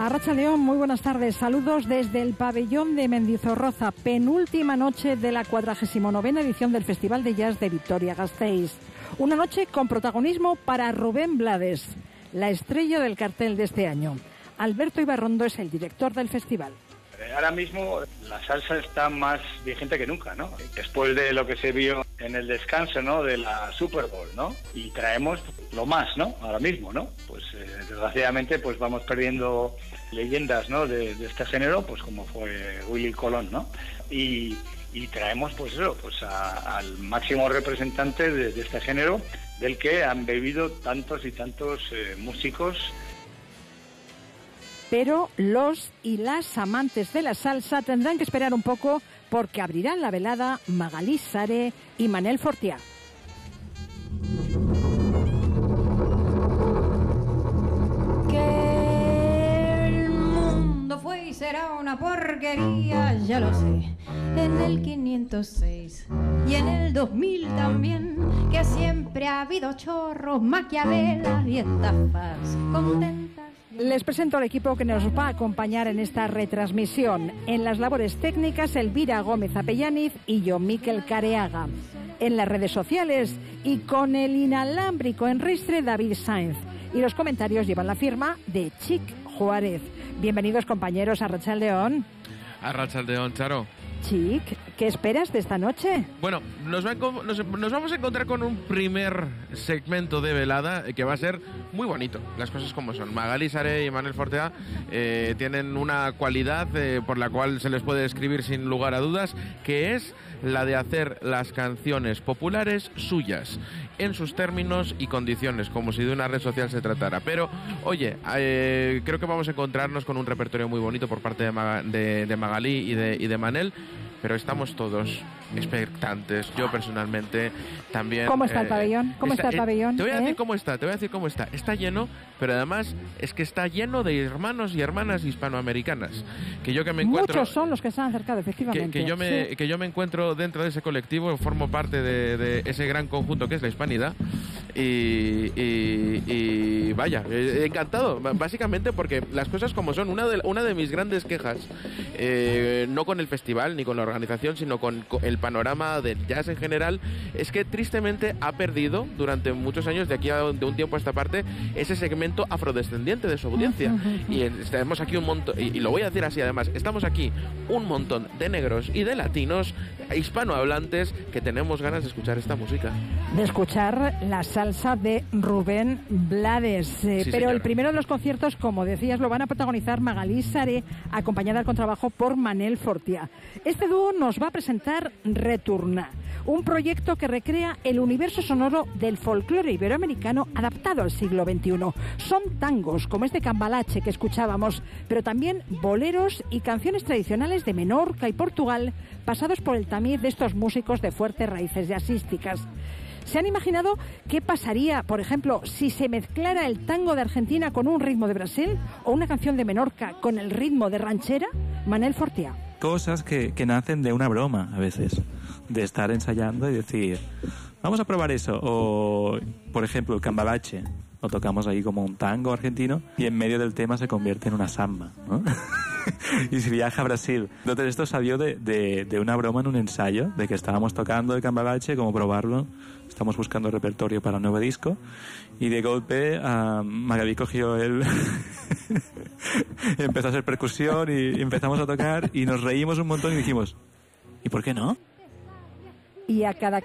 Arratsaldeón, muy buenas tardes. Saludos desde el pabellón de Mendizorroza, penúltima noche de la 49ª edición del Festival de Jazz de Vitoria-Gasteiz. Una noche con protagonismo para Rubén Blades, la estrella del cartel de este año. Alberto Ibarrondo es el director del festival. Ahora mismo la salsa está más vigente que nunca, ¿no? Después de lo que se vio en el descanso, ¿no?, de la Super Bowl, ¿no? Y traemos lo más, ¿no?, ahora mismo, ¿no? Pues desgraciadamente pues vamos perdiendo leyendas, ¿no?, de este género, pues como fue Willie Colón, ¿no? Y traemos pues eso, pues al máximo representante de este género, del que han bebido tantos y tantos músicos. Pero los y las amantes de la salsa tendrán que esperar un poco porque abrirán la velada Magalí Saré y Manel Fortià. Que el mundo fue y será una porquería, ya lo sé, en el 506 y en el 2000 también, que siempre ha habido chorros, maquiavelas y estafas contentas. Les presento al equipo que nos va a acompañar en esta retransmisión. En las labores técnicas, Elvira Gómez Apellaniz y yo, Miquel Careaga. En las redes sociales y con el inalámbrico enristre, David Sáenz. Y los comentarios llevan la firma de Chic Juárez. Bienvenidos, compañeros, a Arratsaldeón. Arratsaldeón, Charo. Chic, ¿qué esperas de esta noche? Bueno, nos vamos a encontrar con un primer segmento de velada que va a ser muy bonito, las cosas como son. Magalí Saré y Manel Fortià tienen una cualidad por la cual se les puede describir sin lugar a dudas, que es la de hacer las canciones populares suyas, en sus términos y condiciones, como si de una red social se tratara. Pero, oye, creo que vamos a encontrarnos con un repertorio muy bonito por parte de Magalí y de Manel, pero estamos todos expectantes. Yo personalmente también. ¿Cómo está el pabellón? ¿Cómo está el pabellón? Te voy a decir cómo está, Está lleno, pero además es que está lleno de hermanos y hermanas hispanoamericanas. Que yo que me encuentro. Muchos son los que se han acercado, efectivamente. Que yo me encuentro dentro de ese colectivo, formo parte de ese gran conjunto que es la hispanidad. Y vaya, encantado, básicamente porque las cosas como son. Una de mis grandes quejas, no con el festival ni con la organización, sino con el panorama del jazz en general, es que tristemente ha perdido durante muchos años, de un tiempo a esta parte, ese segmento afrodescendiente de su audiencia. Y estamos aquí un montón, y lo voy a decir así además, estamos aquí un montón de negros y de latinos hispanohablantes que tenemos ganas de escuchar esta música. De escuchar la salsa de Rubén Blades. Sí, pero señora. El primero de los conciertos, como decías, lo van a protagonizar Magalí Saré, acompañada al contrabajo por Manel Fortià. Este dúo nos va a presentar Retornar, un proyecto que recrea el universo sonoro del folclore iberoamericano adaptado al siglo XXI. Son tangos como este Cambalache que escuchábamos, pero también boleros y canciones tradicionales de Menorca y Portugal, pasados por el tamiz de estos músicos de fuertes raíces jazzísticas. ¿Se han imaginado qué pasaría, por ejemplo, si se mezclara el tango de Argentina con un ritmo de Brasil o una canción de Menorca con el ritmo de ranchera? Manel Fortià. Cosas que nacen de una broma a veces, de estar ensayando y decir, vamos a probar eso. O, por ejemplo, el Cambalache, lo tocamos ahí como un tango argentino y en medio del tema se convierte en una samba, ¿no? Y se viaja a Brasil. Entonces esto salió de una broma en un ensayo, de que estábamos tocando el Cambalache, como probarlo, estamos buscando repertorio para un nuevo disco, y de golpe Magalí cogió el empezó a hacer percusión y empezamos a tocar y nos reímos un montón y dijimos, ¿y por qué no? Y a cada